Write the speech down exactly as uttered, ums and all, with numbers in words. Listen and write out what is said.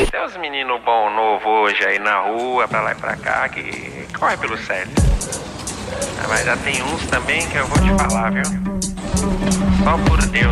Tem uns meninos bom novo hoje aí na rua, pra lá e pra cá, que corre pelo sério. Mas já tem uns também que eu vou te falar, viu? Só por Deus.